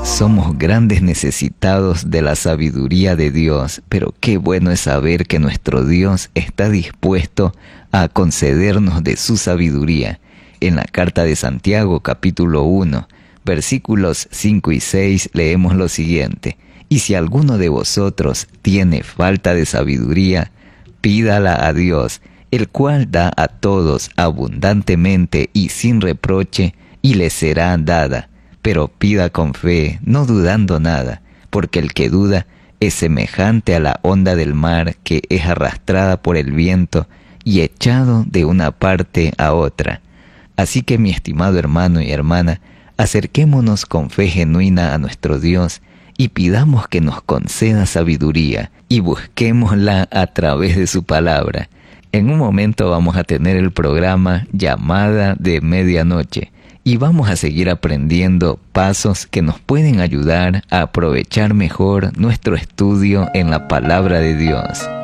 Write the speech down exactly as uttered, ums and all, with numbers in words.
Somos grandes necesitados de la sabiduría de Dios, pero qué bueno es saber que nuestro Dios está dispuesto a concedernos de su sabiduría. En la carta de Santiago, capítulo uno, versículos cinco y seis, leemos lo siguiente: Y si alguno de vosotros tiene falta de sabiduría, pídala a Dios, el cual da a todos abundantemente y sin reproche, y le será dada. Pero pida con fe, no dudando nada, porque el que duda es semejante a la onda del mar que es arrastrada por el viento y echado de una parte a otra. Así que, mi estimado hermano y hermana, acerquémonos con fe genuina a nuestro Dios y pidamos que nos conceda sabiduría y busquémosla a través de su palabra. En un momento vamos a tener el programa Llamada de Medianoche y vamos a seguir aprendiendo pasos que nos pueden ayudar a aprovechar mejor nuestro estudio en la palabra de Dios.